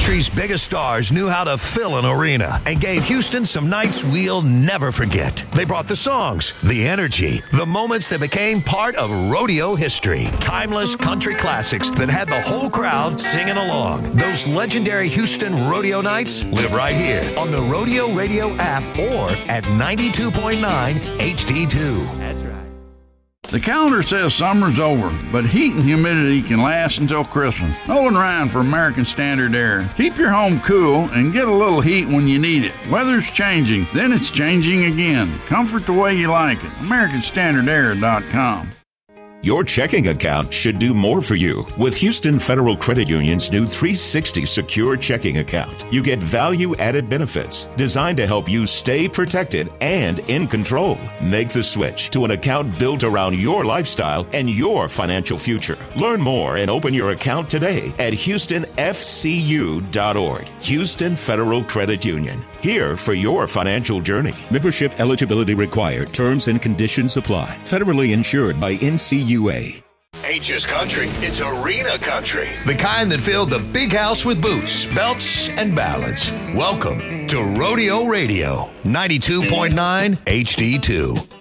country's biggest stars knew how to fill an arena and gave Houston some nights we'll never forget. They brought the songs, the energy, the moments that became part of rodeo history. Timeless country classics that had the whole crowd singing along. Those legendary Houston rodeo nights live right here on the Rodeo Radio app or at 92.9 HD2. That's right. The calendar says summer's over, but heat and humidity can last until Christmas. Nolan Ryan for American Standard Air. Keep your home cool and get a little heat when you need it. Weather's changing, then it's changing again. Comfort the way you like it. AmericanStandardAir.com. Your checking account should do more for you. With Houston Federal Credit Union's new 360 Secure Checking Account, you get value-added benefits designed to help you stay protected and in control. Make the switch to an account built around your lifestyle and your financial future. Learn more and open your account today at HoustonFCU.org. Houston Federal Credit Union, here for your financial journey. Membership eligibility required. Terms and conditions apply. Federally insured by NCUA. Ain't just country, it's arena country. The kind that filled the big house with boots, belts, and ballads. Welcome to Rodeo Radio, 92.9 HD2.